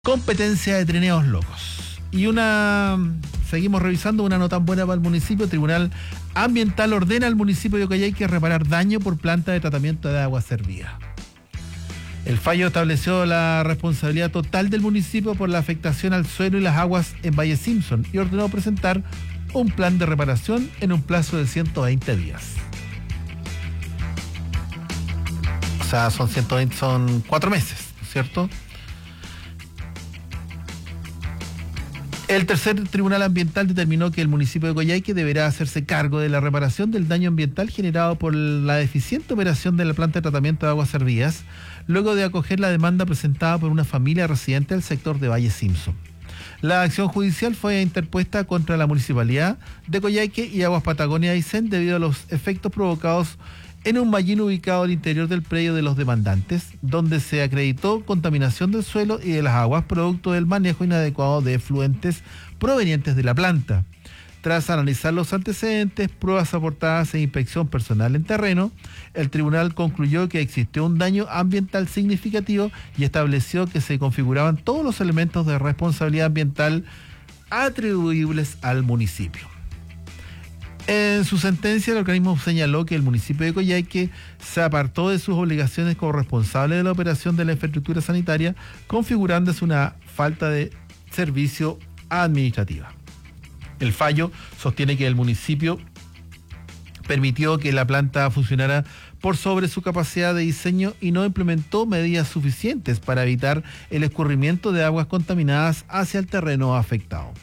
Competencia de trineos locos. Seguimos revisando una no tan buena para el municipio. Tribunal Ambiental ordena al municipio de Ocayaique reparar daño por planta de tratamiento de agua servida. El fallo estableció la responsabilidad total del municipio por la afectación al suelo y las aguas en Valle Simpson y ordenó presentar un plan de reparación en un plazo de 120 días. O sea, son 4 meses, ¿cierto? El tercer tribunal ambiental determinó que el municipio de Ocayaique deberá hacerse cargo de la reparación del daño ambiental generado por la deficiente operación de la planta de tratamiento de aguas servidas, luego de acoger la demanda presentada por una familia residente del sector de Valle Simpson. La acción judicial fue interpuesta contra la municipalidad de Ocayaique y Aguas Patagonia Aysén debido a los efectos provocados en un mallín ubicado al interior del predio de los demandantes, donde se acreditó contaminación del suelo y de las aguas producto del manejo inadecuado de efluentes provenientes de la planta. Tras analizar los antecedentes, pruebas aportadas e inspección personal en terreno, el tribunal concluyó que existió un daño ambiental significativo y estableció que se configuraban todos los elementos de responsabilidad ambiental atribuibles al municipio. En su sentencia, el organismo señaló que el municipio de Ocayaique se apartó de sus obligaciones como responsable de la operación de la infraestructura sanitaria, configurándose una falta de servicio administrativa. El fallo sostiene que el municipio permitió que la planta funcionara por sobre su capacidad de diseño y no implementó medidas suficientes para evitar el escurrimiento de aguas contaminadas hacia el terreno afectado.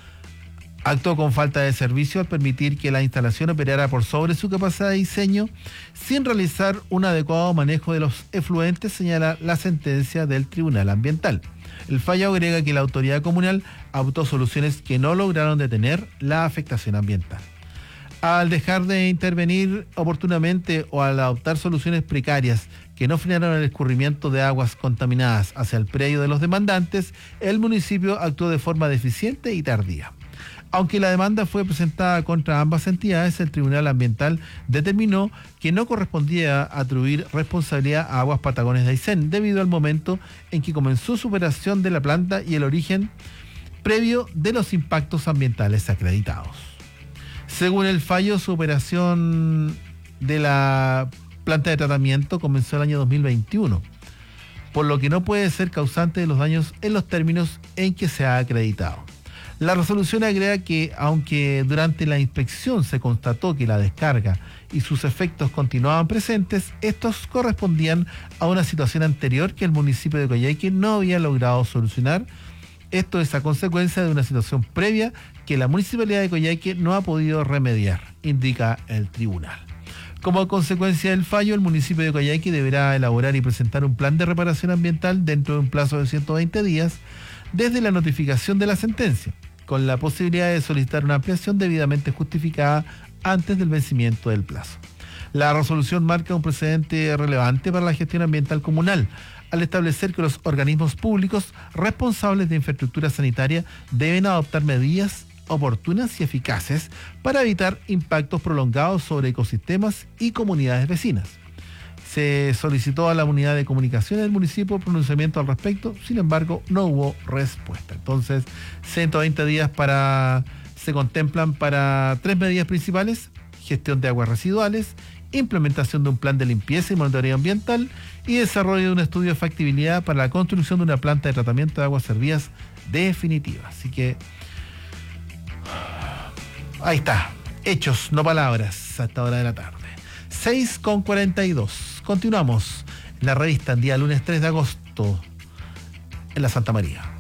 Actuó con falta de servicio al permitir que la instalación operara por sobre su capacidad de diseño sin realizar un adecuado manejo de los efluentes, señala la sentencia del Tribunal Ambiental. El fallo agrega que la autoridad comunal adoptó soluciones que no lograron detener la afectación ambiental. Al dejar de intervenir oportunamente o al adoptar soluciones precarias que no frenaron el escurrimiento de aguas contaminadas hacia el predio de los demandantes, el municipio actuó de forma deficiente y tardía. Aunque la demanda fue presentada contra ambas entidades, el Tribunal Ambiental determinó que no correspondía atribuir responsabilidad a Aguas Patagones de Aysén debido al momento en que comenzó su operación de la planta y el origen previo de los impactos ambientales acreditados. Según el fallo, su operación de la planta de tratamiento comenzó el año 2021, por lo que no puede ser causante de los daños en los términos en que se ha acreditado. La resolución agrega que, aunque durante la inspección se constató que la descarga y sus efectos continuaban presentes, estos correspondían a una situación anterior que el municipio de Ocayaique no había logrado solucionar. Esto es a consecuencia de una situación previa que la municipalidad de Ocayaique no ha podido remediar, indica el tribunal. Como consecuencia del fallo, el municipio de Ocayaique deberá elaborar y presentar un plan de reparación ambiental dentro de un plazo de 120 días desde la notificación de la sentencia, con la posibilidad de solicitar una ampliación debidamente justificada antes del vencimiento del plazo. La resolución marca un precedente relevante para la gestión ambiental comunal, al establecer que los organismos públicos responsables de infraestructura sanitaria deben adoptar medidas oportunas y eficaces para evitar impactos prolongados sobre ecosistemas y comunidades vecinas. Se solicitó a la unidad de comunicación del municipio pronunciamiento al respecto, sin embargo, no hubo respuesta. Entonces, 120 días se contemplan para 3 medidas principales: gestión de aguas residuales, implementación de un plan de limpieza y monitoreo ambiental y desarrollo de un estudio de factibilidad para la construcción de una planta de tratamiento de aguas servidas definitiva. Así que, ahí está, hechos, no palabras, a esta hora de la tarde. 6:42. Continuamos en la revista, el día lunes 3 de agosto, en la Santa María.